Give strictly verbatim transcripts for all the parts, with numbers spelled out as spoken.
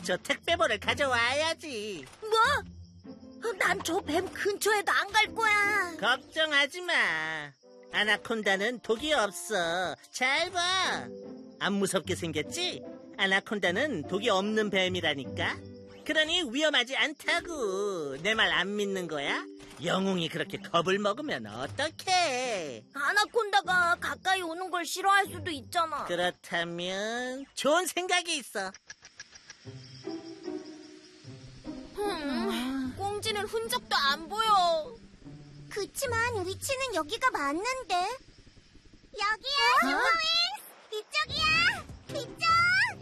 저 택배보를 가져와야지. 뭐? 난 저 뱀 근처에도 안 갈 거야. 걱정하지 마. 아나콘다는 독이 없어. 잘 봐. 안 무섭게 생겼지? 아나콘다는 독이 없는 뱀이라니까. 그러니 위험하지 않다고. 내 말 안 믿는 거야? 영웅이 그렇게 겁을 먹으면 어떡해? 아나콘다가 가까이 오는 걸 싫어할 수도 있잖아. 그렇다면 좋은 생각이 있어. 음, 꽁지는 흔적도 안 보여. 그치만 위치는 여기가 맞는데. 여기야, 슈퍼윙스! 이쪽이야! 이쪽!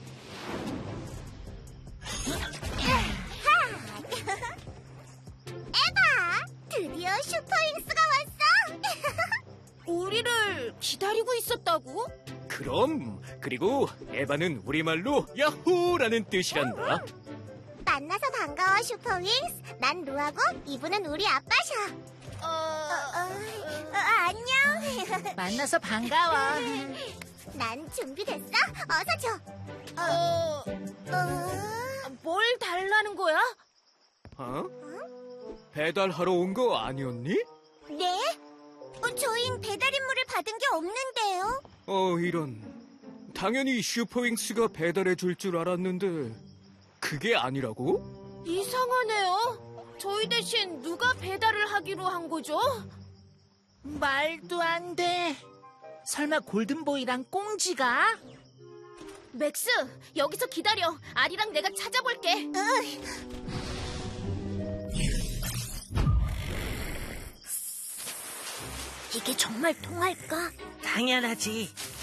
에바! 드디어 슈퍼윙스가 왔어! 우리를 기다리고 있었다고? 그럼, 그리고 에바는 우리말로 야호라는 뜻이란다. 만나서 반가워, 슈퍼윙스. 난 루하고 이분은 우리 아빠셔. 어... 어, 어, 안녕. 만나서 반가워. 난 준비됐어? 어서 줘. 어... 어... 뭘 달라는 거야? 어? 배달하러 온 거 아니었니? 네? 어, 저흰 배달 임무를 받은 게 없는데요. 어, 이런. 당연히 슈퍼윙스가 배달해 줄 줄 알았는데 그게 아니라고? 이상하네요. 저희 대신 누가 배달을 하기로 한 거죠? 말도 안 돼. 설마 골든보이랑 꽁지가? 맥스, 여기서 기다려. 아리랑 내가 찾아볼게. 이게 정말 통할까? 당연하지.